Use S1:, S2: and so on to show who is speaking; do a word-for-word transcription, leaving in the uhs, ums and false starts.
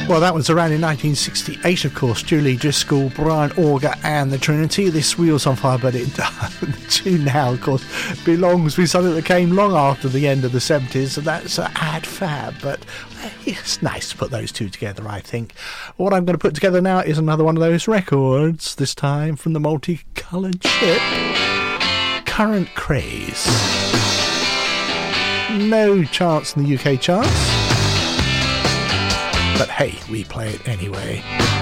S1: Well, that was around in nineteen sixty-eight, of course. Julie Driscoll, Brian Auger and the Trinity. This Wheels on Fire, but it the tune now, of course, belongs with something that came long after the end of the seventies, and that's uh, Ad Fab. But uh, it's nice to put those two together, I think. What I'm going to put together now is another one of those records, this time from the Multicoloured Ship, Current Craze. No chance in the U K charts, but hey, we play it anyway.